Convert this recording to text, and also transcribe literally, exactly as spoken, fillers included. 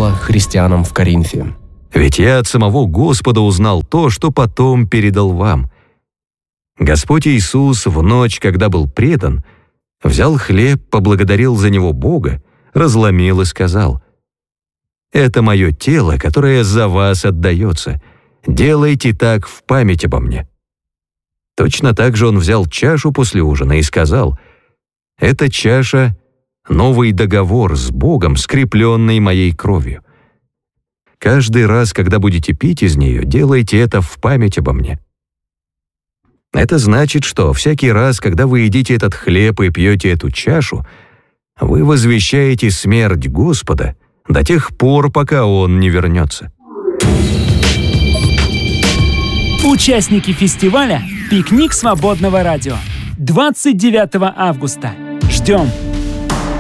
апостола христианам в Коринфе. «Ведь я от самого Господа узнал то, что потом передал вам. Господь Иисус в ночь, когда был предан, взял хлеб, поблагодарил за него Бога, разломил и сказал: „Это мое тело, которое за вас отдается. Делайте так в память обо мне“. Точно так же он взял чашу после ужина и сказал: „Эта чаша — новый договор с Богом, скрепленный моей кровью. Каждый раз, когда будете пить из нее, делайте это в память обо мне“. Это значит, что всякий раз, когда вы едите этот хлеб и пьете эту чашу, вы возвещаете смерть Господа до тех пор, пока Он не вернется. Участники фестиваля «Пикник свободного радио». двадцать девятого августа. Ждем!